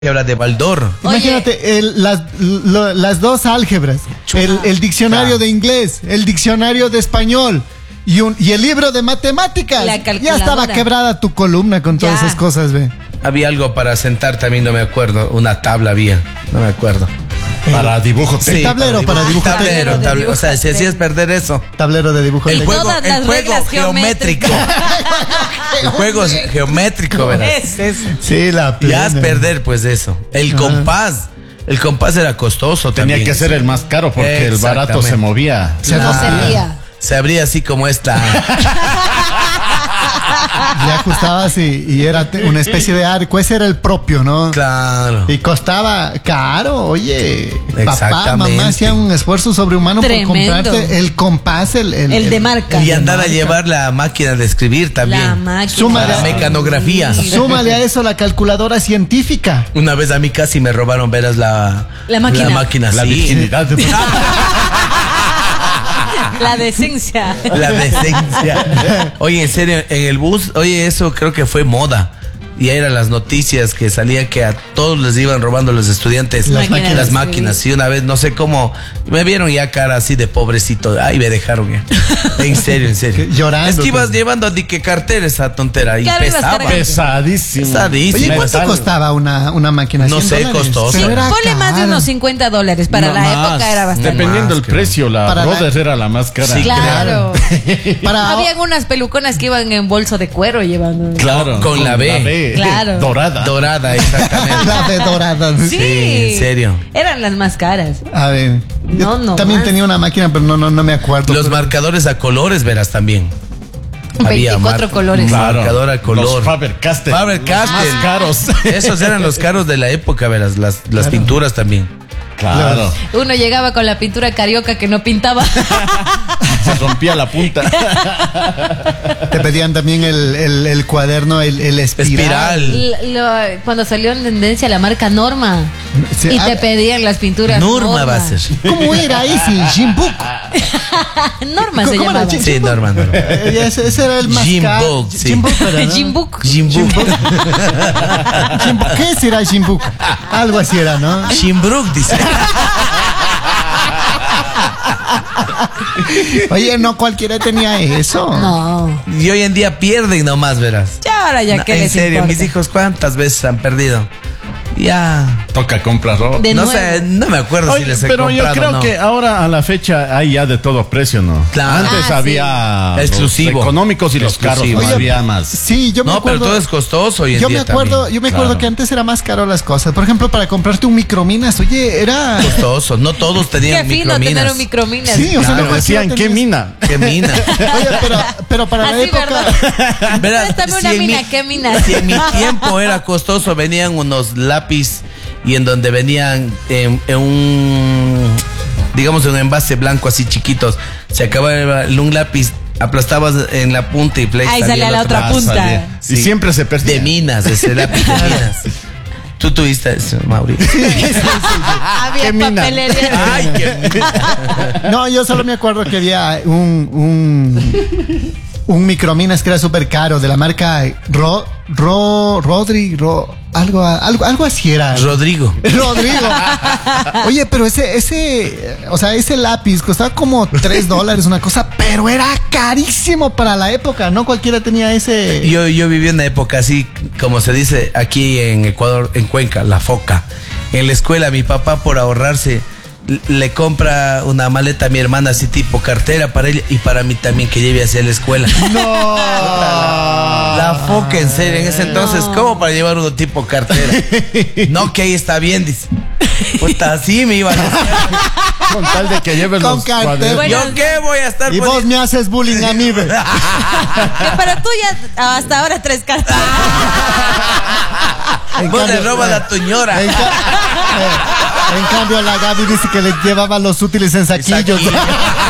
álgebra de Baldor. Imagínate las dos álgebras, el diccionario de inglés, el diccionario de español y el libro de matemáticas. Ya estaba quebrada tu columna con todas esas cosas, ve. Había algo para sentar también, no me acuerdo. Una tabla había, no me acuerdo. Para dibujo técnico. Sí, tablero para dibujo técnico. Tablero. O sea, si hacías perder eso. Tablero de dibujo técnico. El juego geométrico. El juego geométrico, ¿verdad? Sí, la plena. Ya has perder, pues, eso. El compás. El compás era costoso también. Tenía que ser el más caro porque el barato se movía. Se abría así como esta. Ya ajustabas y era una especie de arco. Ese era el propio, ¿no? Claro. Y costaba caro, oye. Papá, mamá hacían un esfuerzo sobrehumano por comprarte el compás, el de marca. Y andar a llevar la máquina de escribir también. La máquina. Súmale, la mecanografía. Súmale a eso la calculadora científica. Una vez a mí casi me robaron, verás, la máquina. La virginidad de... La decencia. La decencia. Oye, en serio, en el bus, oye, eso creo que fue moda. Y ahí eran las noticias que salían que a todos les iban robando los estudiantes las máquinas. Sí, una vez, no sé cómo, me vieron ya cara así de pobrecito. Ay, me dejaron ya. En serio. Llorando. Es que ibas llevando a que cartera esa tontera. Y pesaba. Pesadísimo. Oye, ¿cuánto costaba una máquina? No sé, costoso. Sí, ponle más de unos $50. Para la época era bastante. Dependiendo del precio, la Brothers era la más cara. Sí, claro. Habían unas peluconas que iban en bolso de cuero llevando. Claro, con la B. Claro. Dorada, exactamente. La de dorada. Sí, en serio. Eran las más caras. A ver. No, también tenía una máquina, pero no me acuerdo. Los marcadores a colores, verás también. 24 colores. Claro. Marcador a color. Los Faber-Castell. Más caros. Esos eran los caros de la época, verás. Las pinturas también. Claro. Uno llegaba con la pintura carioca que no pintaba. Se rompía la punta. Te pedían también el cuaderno, el espiral. Cuando salió en tendencia la marca Norma. Sí, y te pedían las pinturas Norma va a ser. ¿Cómo era ese? Jimbook. Norma se llamaba. Sí, Norma. Ese era el más caro. Jimbook. ¿Qué será Jimbook? Algo así era, ¿no? Jimbrook, dice. Oye, no cualquiera tenía eso. No. Y hoy en día pierden nomás, verás. Ya ahora ya que en les serio, importa. mis hijos cuántas veces han perdido. Ya. Toca comprar ropa. No sé, no me acuerdo si les he pero comprado. Pero yo creo que ahora a la fecha hay ya de todo precio, ¿no? Claro. Antes había exclusivo, los económicos y los caros, no había más. Sí, yo me acuerdo. Pero todo es costoso hoy en día también. Yo me acuerdo que antes era más caro las cosas. Por ejemplo, para comprarte un microminas, oye, era costoso. No todos tenían microminas. Qué fino tener un microminas. Sí, o sea, pero decían, ¿qué mina? ¿Qué mina? Oye, pero para la época. Préstame una mina, ¿qué mina? Si en mi tiempo era costoso, venían unos lápiz y en donde venían en un, digamos, en un envase blanco así chiquitos, se acababa un lápiz, aplastabas en la punta y play. Ahí salía la otra punta. Sí. Y siempre se perdía. De minas, ese lápiz de minas. ¿Tú tuviste eso, Mauricio? Había papelería. Ay, qué... No, yo solo me acuerdo que había un microminas que era súper caro, de la marca algo así era. Rodrigo. Oye, pero ese lápiz costaba como $3, una cosa, pero era carísimo para la época, no cualquiera tenía ese. Yo viví una época así, como se dice aquí en Ecuador, en Cuenca, la foca. En la escuela, mi papá, por ahorrarse, le compra una maleta a mi hermana, así tipo cartera para ella y para mí también, que lleve hacia la escuela. No. La foca, en serio, en ese entonces, ¿cómo para llevar uno tipo cartera? No, que ahí está bien, dice. Puta, así me iban a hacer. Con tal de que lleven los cuadernos. Bueno, ¿Yo qué voy a estar y vos me haces bullying a mí, Pero tú ya hasta ahora 3 cartas. Vos le robas a tu ñora. En cambio, la Gaby dice que le llevaba los útiles en saquillos.